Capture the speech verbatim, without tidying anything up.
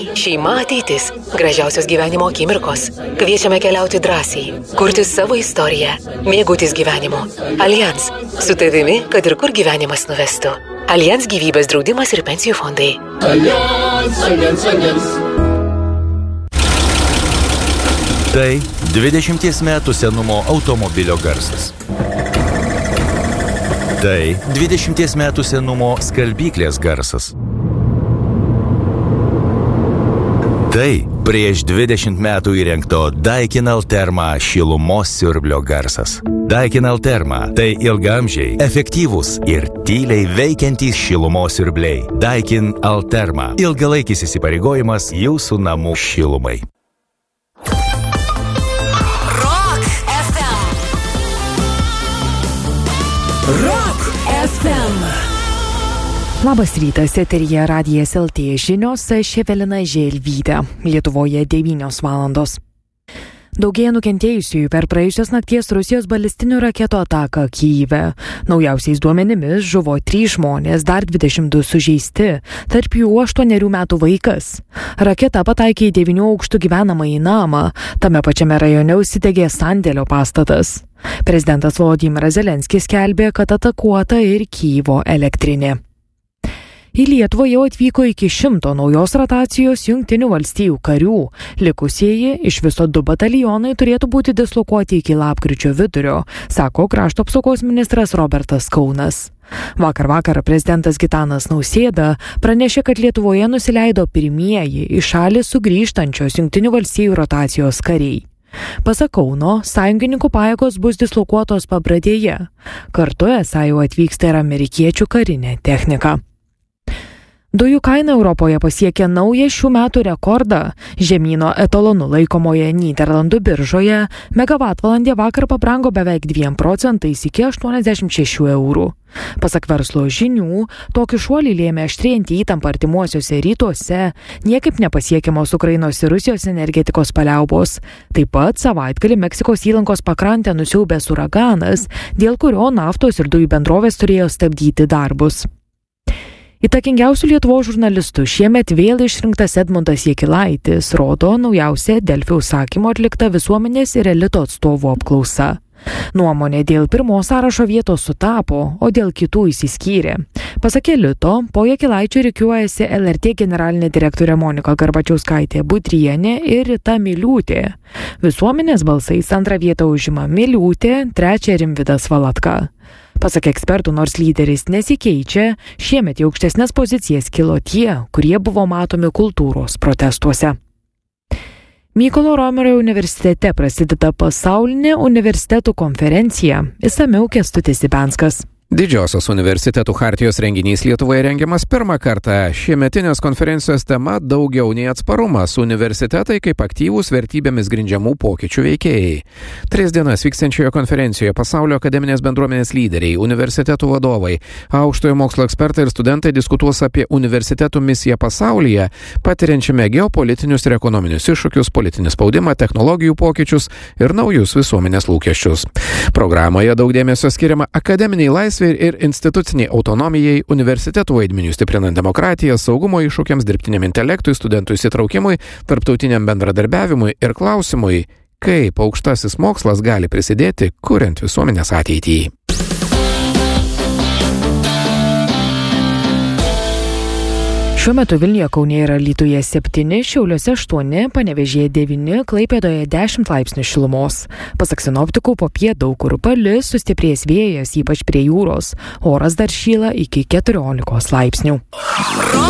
Šeima ateitis, gražiausios gyvenimo akimirkos. Kviečiame keliauti drąsiai, kurti savo istoriją, mėgautis gyvenimu. Allianz, su tavimi, kad ir kur gyvenimas nuvestų. Allianz gyvybės draudimas ir pensijų fondai. Allianz, Allianz, Allianz. Tai dvidešimties metų senumo automobilio garsas. Tai dvidešimties metų senumo skalbyklės garsas. Tai prieš dvidešimt metų įrengto Daikin Alterma šilumos siurblio garsas. Daikin Alterma – tai ilgaamžiai, efektyvūs ir tyliai veikiantys šilumos siurbliai. Daikin Alterma – ilgalaikis įsipareigojimas jūsų namų šilumai. Rock F M. Rock F M. Labas rytas, eteryje Radijas L T žinios, aš Evelina Želvytė. Lietuvoje devynios valandos. Daugėja nukentėjusiųjų per praėjusios nakties Rusijos balistinių raketų ataką Kyjive. Naujausiais duomenimis žuvo trys žmonės, dar dvidešimt du sužeisti, tarp jų aštuonerių metų vaikas. Raketa pataikė į devynių aukštų gyvenamąjį namą, tame pačiame rajone užsidegė sandėlio pastatas. Prezidentas Volodymyras Zelenskis skelbė, kad atakuota ir Kyjivo elektrinė. Į Lietuvą jau atvyko iki šimto naujos rotacijos Jungtinių valstijų karių. Likusieji iš viso du batalionai turėtų būti dislokuoti iki lapkričio vidurio, sako krašto apsaugos ministras Robertas Kaunas. Vakar vakarą prezidentas Gitanas Nausėda pranešė, kad Lietuvoje nusileido pirmieji į šalį sugrįžtančios Jungtinių valstijų rotacijos kariai. Pasak Kauno, sąjungininkų pajėgos bus dislokuotos Pabradėje. Kartu esą jau atvyksta ir amerikiečių karinė technika. Dujų kaina Europoje pasiekė naują šių metų rekordą. Žemyno etalonu laikomoje Nyderlandų biržoje megavatvalandė vakar pabrango beveik dviem procentais iki aštuoniasdešimt šešių eurų. Pasak verslo žinių, tokį šuolį lėmė aštrėjantį įtampą artimuosiuose rytuose, niekaip nepasiekiamos Ukrainos ir Rusijos energetikos paliaubos. Taip pat savaitgalį Meksikos įlankos pakrantę nusiaubęs uraganas, dėl kurio naftos ir dujų bendrovės turėjo stabdyti darbus. Įtakingiausių Lietuvos žurnalistų šiemet vėl išrinktas Edmundas Jakilaitis, rodo naujausia Delfi užsakymo atlikta visuomenės ir elito atstovų apklausa. Nuomonė dėl pirmos sąrašo vietos sutapo, o dėl kitų išsiskyrė. Pasak elito, po Jakilaičio rikiuojasi L R T generalinė direktorė Monika Garbačiauskaitė Budrienė ir Rita Miliūtė. Visuomenės balsais antrą vietą užima Miliūtė, trečią Rimvydas Valatka. Pasak ekspertų, nors lyderis nesikeičia, šiemet į aukštesnes pozicijas kilo tie, kurie buvo matomi kultūros protestuose. Mykolo Romerio universitete prasideda pasaulinė universitetų konferencija. Išsamiau Kęstutis Ibenskas. Didžiosios universitetų chartijos renginys Lietuvoje rengiamas pirmą kartą. Šiemetinės konferencijos tema daugiau nei atsparumas – universitetai kaip aktyvūs vertybėmis grindžiamų pokyčių veikėjai. Tris dienas vykstančioje konferencijoje pasaulio akademinės bendruomenės lyderiai, universitetų vadovai, aukštojo mokslo ekspertai ir studentai diskutuos apie universitetų misiją pasaulyje, patiriančiame geopolitinius ir ekonominius iššūkius, politinį spaudimą, technologijų pokyčius ir naujus visuomenės lūkesčius. Programoje daug dėmesio skiriama akademiniai laisvė ir instituciniai autonomijai, universitetų vaidmeniui stiprinant demokratiją, saugumo iššūkiams, dirbtiniam intelektui, studentų įsitraukimui, tarptautiniam bendradarbiavimui ir klausimui, kaip aukštasis mokslas gali prisidėti, kuriant visuomenės ateitį. Šiuo metu Vilniuje, Kaune ir Alytuje septyni, Šiauliuose aštuoni, Panevėžyje devyni, Klaipėdoje dešimt laipsnių šilumos. Pasak sinoptikų, popiet daug kur palis, sustiprės vėjas, ypač prie jūros. Oras dar šyla iki keturiolikos laipsnių.